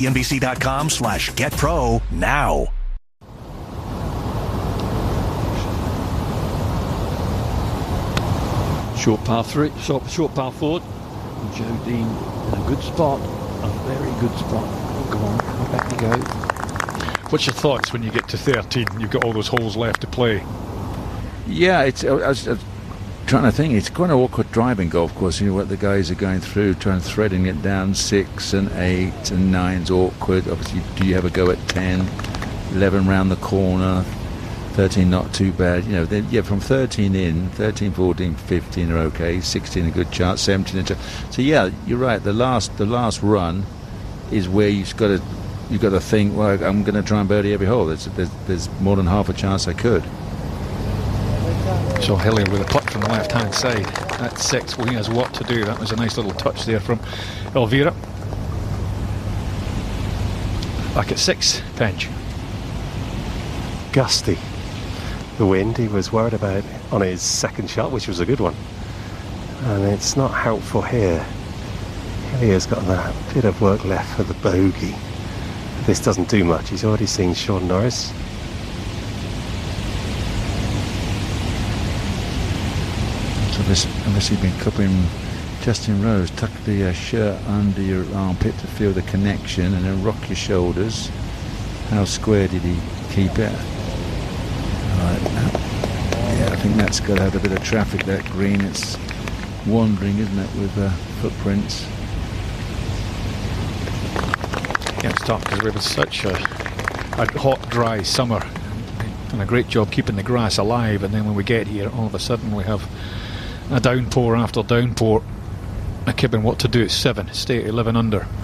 CNBC.com/GetPro now. Short par 3, short par 4. Joe Dean in a good spot, a very good spot. Come on, back you go. What's your thoughts when you get to 13? You've got all those holes left to play. Yeah, I was trying to think. It's quite an awkward driving golf course. You know what the guys are going through, trying threading it down. 6 and 8 and 9's awkward. Obviously, do you have a go at 10, 11 round the corner, 13 not too bad. You know, from 13 in, 13, 14, 15 are okay. 16 a good chance. 17 so yeah, you're right. The last run is where you've got to think. Well, I'm going to try and birdie every hole. There's more than half a chance I could. So Hillier with a putt from the left-hand side at 6. Well, he has what to do. That was a nice little touch there from Elvira. Back at 6, Penge. Gusty. The wind he was worried about on his second shot, which was a good one. And it's not helpful here. Hillier's got that bit of work left for the bogey. This doesn't do much. He's already seen Sean Norris. So obviously been covering Justin Rose. Tuck the shirt under your armpit to feel the connection and then rock your shoulders. How square did he keep it? Right. Yeah, I think that's got to have a bit of traffic, that green. It's wandering, isn't it, with footprints. Yeah, it's tough because we have such a hot, dry summer. Done a great job keeping the grass alive, and then when we get here, all of a sudden we have a downpour after downpour. McKibben, what to do at 7? Stay at 11 under.